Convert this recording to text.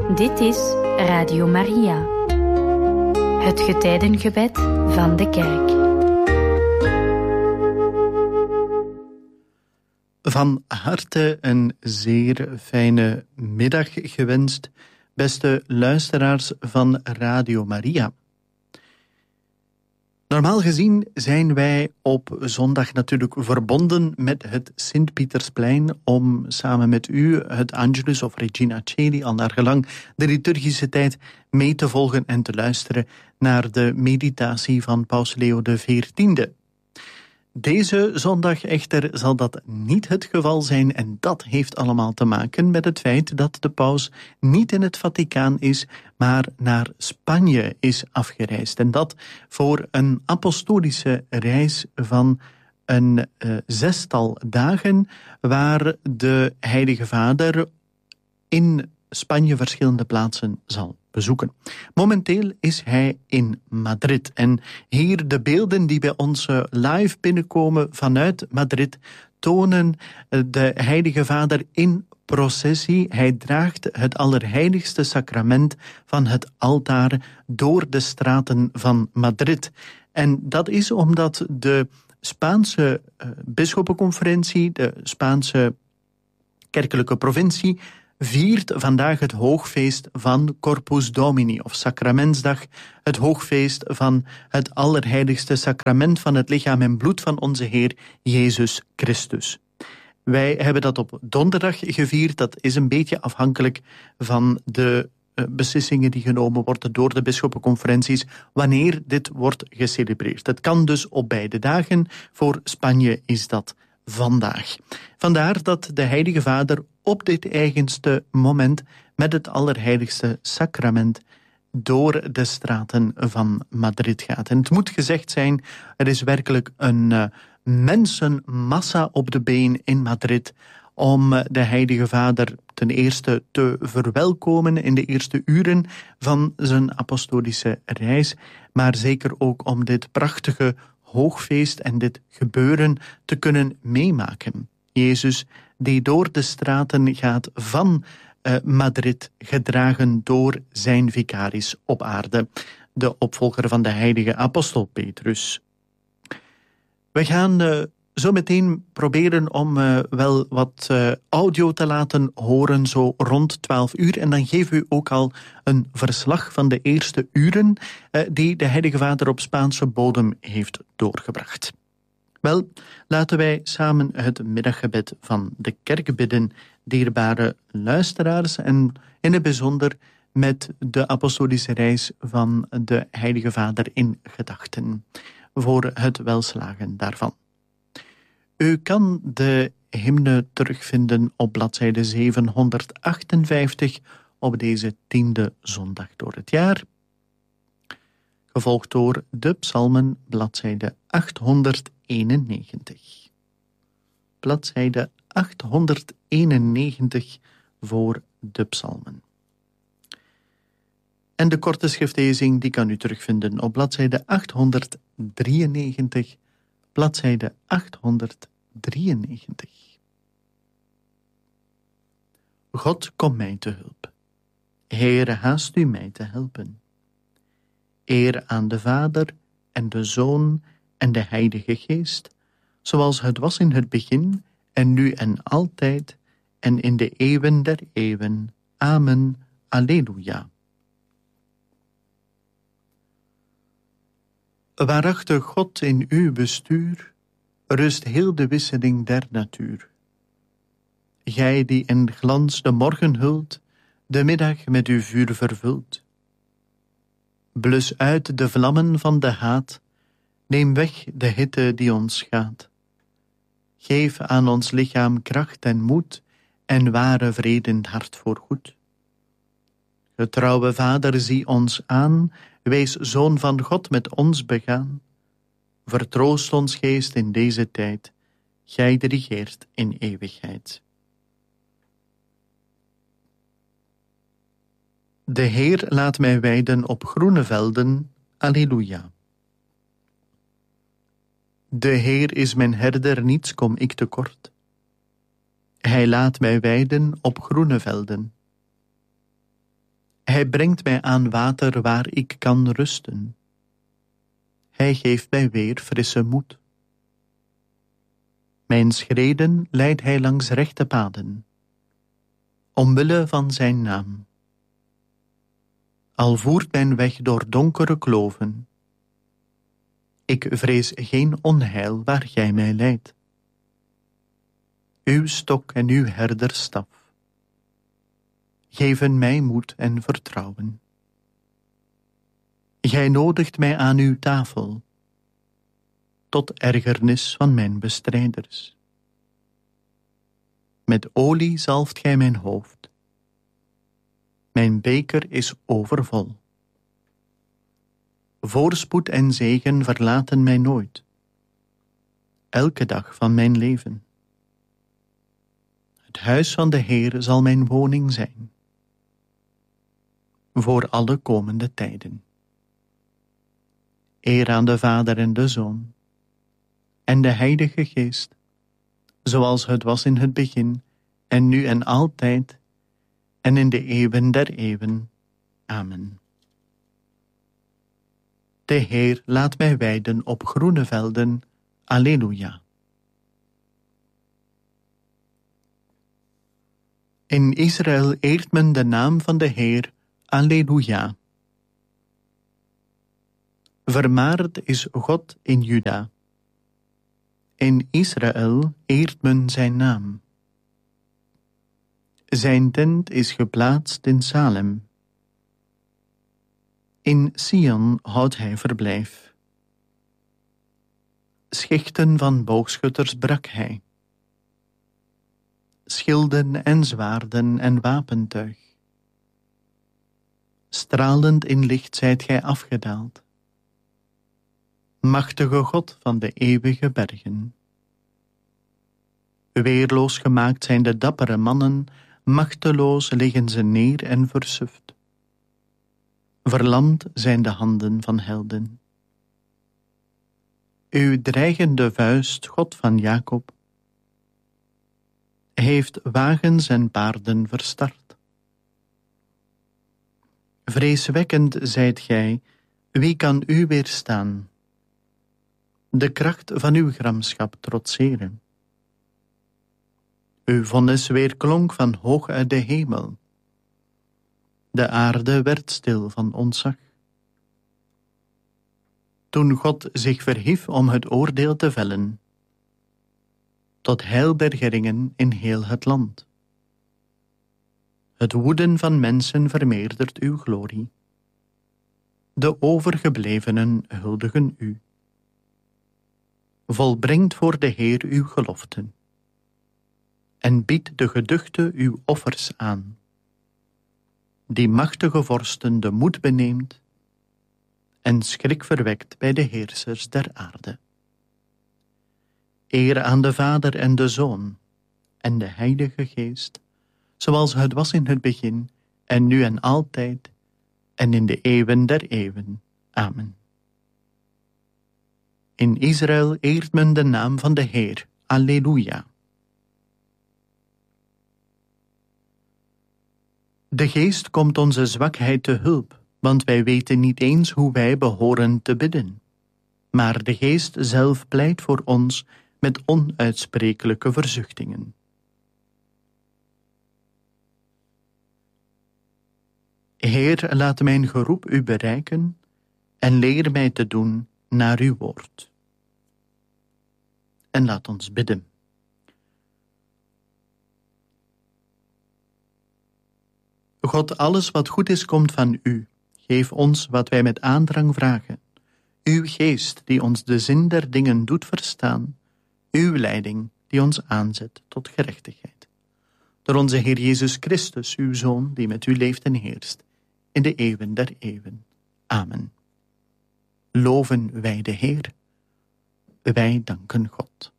Dit is Radio Maria, het getijdengebed van de kerk. Van harte een zeer fijne middag gewenst, beste luisteraars van Radio Maria. Normaal gezien zijn wij op zondag natuurlijk verbonden met het Sint-Pietersplein om samen met u het Angelus of Regina Coeli, al naar gelang de liturgische tijd, mee te volgen en te luisteren naar de meditatie van Paus Leo XIV. Deze zondag echter zal dat niet het geval zijn en dat heeft allemaal te maken met het feit dat de paus niet in het Vaticaan is, maar naar Spanje is afgereisd. En dat voor een apostolische reis van een 6-tal dagen, waar de Heilige Vader in Spanje verschillende plaatsen zal bezoeken. Momenteel is hij in Madrid. En hier de beelden die bij ons live binnenkomen vanuit Madrid tonen de Heilige Vader in processie. Hij draagt het allerheiligste sacrament van het altaar door de straten van Madrid. En dat is omdat de Spaanse bisschoppenconferentie, de Spaanse kerkelijke provincie, viert vandaag het hoogfeest van Corpus Domini, of Sacramentsdag, het hoogfeest van het allerheiligste sacrament van het lichaam en bloed van onze Heer Jezus Christus. Wij hebben dat op donderdag gevierd. Dat is een beetje afhankelijk van de beslissingen die genomen worden door de bisschoppenconferenties wanneer dit wordt gecelebreerd. Het kan dus op beide dagen. Voor Spanje is dat vandaag. Vandaar dat de Heilige Vader op dit eigenste moment met het allerheiligste sacrament door de straten van Madrid gaat. En het moet gezegd zijn, er is werkelijk een mensenmassa op de been in Madrid om de Heilige Vader ten eerste te verwelkomen in de eerste uren van zijn apostolische reis, maar zeker ook om dit prachtige hoogfeest en dit gebeuren te kunnen meemaken. Jezus die door de straten gaat van Madrid, gedragen door zijn vicaris op aarde, de opvolger van de heilige apostel Petrus. We gaan zo meteen proberen om wel wat audio te laten horen, zo rond 12 uur. En dan geven we u ook al een verslag van de eerste uren die de Heilige Vader op Spaanse bodem heeft doorgebracht. Wel, laten wij samen het middaggebed van de kerk bidden, dierbare luisteraars, en in het bijzonder met de apostolische reis van de Heilige Vader in gedachten, voor het welslagen daarvan. U kan de hymne terugvinden op bladzijde 758 op deze 10e zondag door het jaar, gevolgd door de psalmen, bladzijde 891. Bladzijde 891 voor de psalmen. En de korte schriftlezing die kan u terugvinden op bladzijde 893, bladzijde 893. God, kom mij te hulp. Heere, haast u mij te helpen. Eer aan de Vader en de Zoon en de Heilige Geest, zoals het was in het begin en nu en altijd en in de eeuwen der eeuwen. Amen. Alleluia. Waarachtig God, in uw bestuur rust heel de wisseling der natuur. Gij die in glans de morgen hult, de middag met uw vuur vervult. Blus uit de vlammen van de haat, neem weg de hitte die ons schaadt. Geef aan ons lichaam kracht en moed en ware vrede in het hart voorgoed. Getrouwe Vader, zie ons aan, wees Zoon van God met ons begaan. Vertroost ons geest in deze tijd, gij die regeert in eeuwigheid. De Heer laat mij weiden op groene velden. Alleluia. De Heer is mijn herder, niets kom ik tekort. Hij laat mij weiden op groene velden. Hij brengt mij aan water waar ik kan rusten. Hij geeft mij weer frisse moed. Mijn schreden leidt hij langs rechte paden, omwille van zijn naam. Al voert mijn weg door donkere kloven, ik vrees geen onheil waar gij mij leidt. Uw stok en uw herderstaf geven mij moed en vertrouwen. Gij nodigt mij aan uw tafel, tot ergernis van mijn bestrijders. Met olie zalft gij mijn hoofd. Mijn beker is overvol. Voorspoed en zegen verlaten mij nooit, elke dag van mijn leven. Het huis van de Heer zal mijn woning zijn, voor alle komende tijden. Eer aan de Vader en de Zoon, en de Heilige Geest, zoals het was in het begin, en nu en altijd, en in de eeuwen der eeuwen. Amen. De Heer laat mij weiden op groene velden. Alleluia. In Israël eert men de naam van de Heer. Alleluia. Vermaard is God in Juda. In Israël eert men zijn naam. Zijn tent is geplaatst in Salem. In Sion houdt hij verblijf. Schichten van boogschutters brak hij. Schilden en zwaarden en wapentuig. Stralend in licht zijt gij afgedaald. Machtige God van de eeuwige bergen. Weerloos gemaakt zijn de dappere mannen, machteloos liggen ze neer en versuft. Verlamd zijn de handen van helden. Uw dreigende vuist, God van Jacob, heeft wagens en paarden verstart. Vreeswekkend zijt gij, wie kan u weerstaan? De kracht van uw gramschap trotseren. Uw vonnis weerklonk van hoog uit de hemel. De aarde werd stil van ontzag. Toen God zich verhief om het oordeel te vellen, tot heilbergeringen in heel het land. Het woeden van mensen vermeerdert uw glorie. De overgeblevenen huldigen u. Volbrengt voor de Heer uw geloften en biedt de geduchte uw offers aan, die machtige vorsten de moed beneemt en schrik verwekt bij de heersers der aarde. Eer aan de Vader en de Zoon en de Heilige Geest, zoals het was in het begin, en nu en altijd, en in de eeuwen der eeuwen. Amen. In Israël eert men de naam van de Heer. Alleluia. De Geest komt onze zwakheid te hulp, want wij weten niet eens hoe wij behoren te bidden. Maar de Geest zelf pleit voor ons met onuitsprekelijke verzuchtingen. Heer, laat mijn geroep u bereiken en leer mij te doen naar uw woord. En laat ons bidden. God, alles wat goed is, komt van u. Geef ons wat wij met aandrang vragen. Uw geest die ons de zin der dingen doet verstaan. Uw leiding die ons aanzet tot gerechtigheid. Door onze Heer Jezus Christus, uw Zoon, die met u leeft en heerst, in de eeuwen der eeuwen. Amen. Loven wij de Heer. Wij danken God.